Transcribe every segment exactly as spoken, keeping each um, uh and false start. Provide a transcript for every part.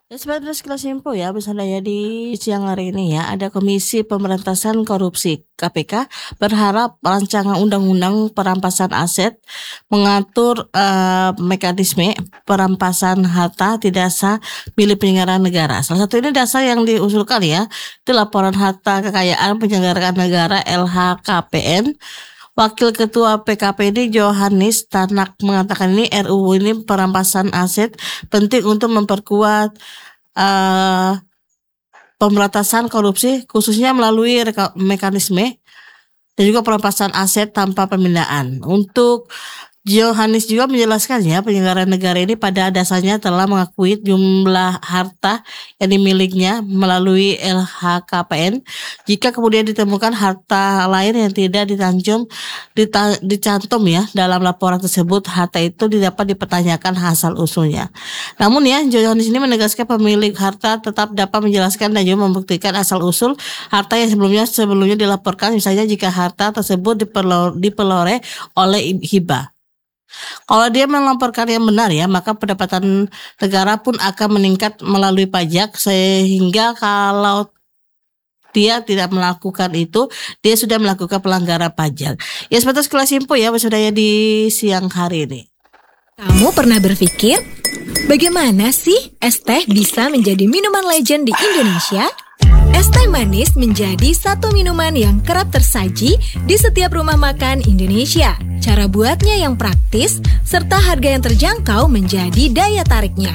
Ya, sebenarnya sekilas info ya, misalnya ya di siang hari ini ya, ada Komisi Pemberantasan Korupsi K P K berharap rancangan undang-undang perampasan aset mengatur eh, mekanisme perampasan harta tidak sah milik penyelenggara negara. Salah satu ini dasar yang diusulkan ya, itu laporan harta kekayaan penyelenggara negara L H K P N. Wakil Ketua P K P D Johannes Tanak mengatakan ini R U U ini perampasan aset penting untuk memperkuat uh, pemberantasan korupsi khususnya melalui reka- mekanisme dan juga perampasan aset tanpa pemindahan. Untuk Johannes juga menjelaskan ya, penyelenggara negara ini pada dasarnya telah mengakui jumlah harta yang dimilikinya melalui L H K P N. Jika kemudian ditemukan harta lain yang tidak ditanjum, dita- dicantum ya dalam laporan tersebut, harta itu dapat dipertanyakan asal usulnya. Namun ya, Johannes ini menegaskan pemilik harta tetap dapat menjelaskan dan juga membuktikan asal usul harta yang sebelumnya sebelumnya dilaporkan, misalnya jika harta tersebut diperlo- diperoleh oleh hibah. Kalau dia melaporkan yang benar ya, maka pendapatan negara pun akan meningkat melalui pajak, sehingga kalau dia tidak melakukan itu, dia sudah melakukan pelanggaran pajak. Ya, sebatas kelas info ya, saudara di siang hari ini. Kamu pernah berpikir, bagaimana sih es teh bisa menjadi minuman legend di Indonesia? Es teh manis menjadi satu minuman yang kerap tersaji di setiap rumah makan Indonesia. Cara buatnya yang praktis, serta harga yang terjangkau menjadi daya tariknya.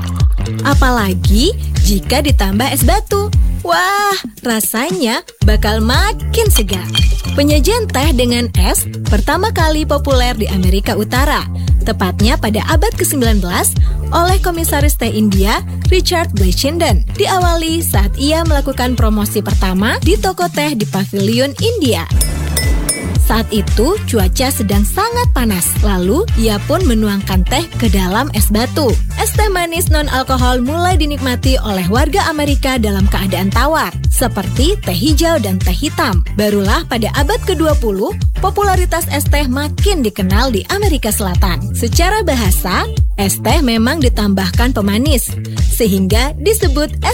Apalagi jika ditambah es batu. Wah, rasanya bakal makin segar. Penyajian teh dengan es pertama kali populer di Amerika Utara, tepatnya pada abad kesembilan belas oleh komisaris teh India Richard Bleichenden. Diawali saat ia melakukan promosi pertama di toko teh di Pavilion India. Saat itu cuaca sedang sangat panas, lalu ia pun menuangkan teh ke dalam es batu. Es teh manis non-alkohol mulai dinikmati oleh warga Amerika dalam keadaan tawar, seperti teh hijau dan teh hitam. Barulah pada abad kedua puluh, popularitas es teh makin dikenal di Amerika Selatan. Secara bahasa, es teh memang ditambahkan pemanis, sehingga disebut es